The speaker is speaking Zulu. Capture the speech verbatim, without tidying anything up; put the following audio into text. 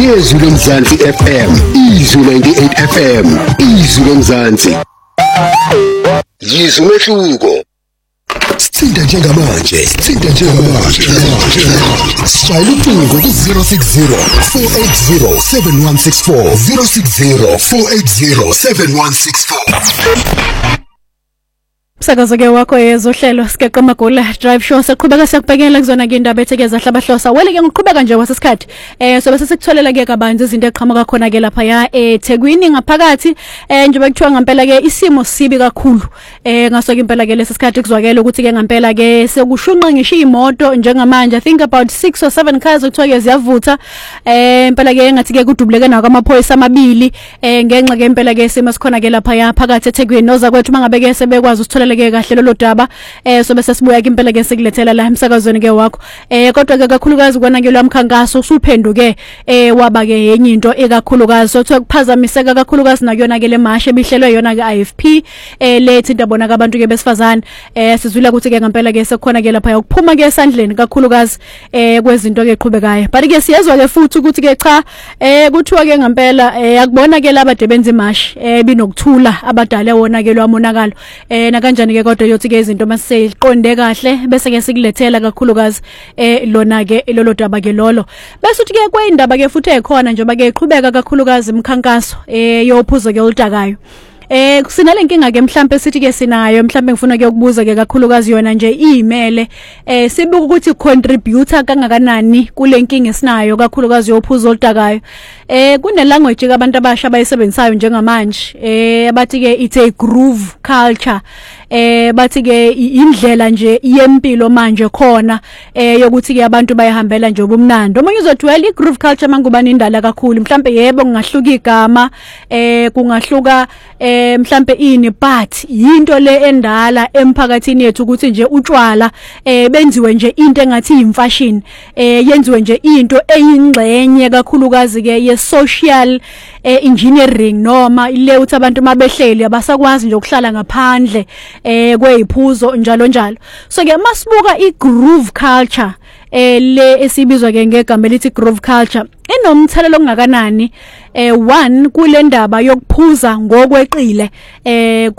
Yezwi loMzansi F M, Izwi ninety-eight F M, Izwi loMzansi. Yizwi umehluko. Sithinta njengamanje, sithinta njengamanje. Shayela ucingo ku zero six zero four eight zero seven one six four zero six zero four eight zero seven one six four. Sakazo ke wakho yezohlelo sikeqa magula drive show seqhubeka siyakubhekela kuzona ke indaba ethekeza hlabahlosa wele ke ngiqhubeka nje wasesikhathi eh so bese sikutholela ke kabanzi izinto eqhamuka khona ke lapha ya eThekwini ngaphakathi eh njengoba kuthiwa ngempela ke isimo sibi kakhulu eh ngaso ke impela ke lesikhathi kuzwakela ukuthi ke ngempela ke sekushunqa ngisho imoto njengamanje I think about six or seven cars kuthiwa ke ziyavutha eh impela ke ngathi ke kudubuleke nawo amaphoyisa amabili eh ngenxa ke impela ke isimo sikhona ke lapha ya phakathi eThekwini noza kwethu mangabeke sebekwazi ukutholela ke kahle lolo daba eh so bese sibuya ke impela ke sikulethela la emsakazweni ke wakho eh kodwa ke kakhulukazi kona ke lwamkhankaso usuphenduke eh waba ke yenye into ekakhulukazi so kuthiwa kuphazamiseka kakhulukazi nakuyona ke le mashi ebihlelwe yona ke I F P eh lethi ndabona abantu ke besifazane eh sizwile ukuthi ke ngempela ke sekukhona ke lapha ukuphuma ke esandleni kakhulukazi eh kwezinto ke eqhubekayo but ke siyezwa ke futhi ukuthi ke cha eh kuthiwa ke ngempela eh akubona ke laba debenza imashi eh binokuthula abadala wona ke lwamonakalo eh na kanjani ke kodwa yothi ke izinto masiqonde kahle bese ke sikulethela kakhulukazi eh lona ke lolo daba ke lolo bese uthi ke kwindaba ke futhi ekhona njengoba ke iqhubeka kakhulukazi imkhankaso eh yophuzo ke oludakayo Eh kusinale inkinga ke mhlambe sithi ke sinayo mhlambe ngifuna ke ukubuza ke kakhulukazi yona nje imele eh sibuka ukuthi contributor kangakanani kule nkinga esinayo kakhulukazi yophuzo oludakayo eh kune language abantu abasha abayisebenzisayo njengamanje eh abathi ke it's a groove culture eh bathi ke indlela nje yempilo manje khona eh yokuthi ke abantu bayahambela nje ubumnandi omunye uzothi well i-groove culture mangubani indala kakhulu mhlambe yebo kungahluka igama eh kungahluka eh mhlambe ini but into le endala emphakathini yethu ukuthi nje utshwala eh benziwe nje into engathi imfashion eh yenziwe nje into eyingxenye kakhulukazi ke ye social eh engineering noma ile uthi abantu mabehleli abasakwazi nje ukuhlala ngaphandle eh kweziphuzo njalo njalo so ke masibuka i-groove culture eh le esibizwa ke ngegama elithi groove culture enomthelelo ongakanani eh one kule ndaba yokuphuza ngokweqile eh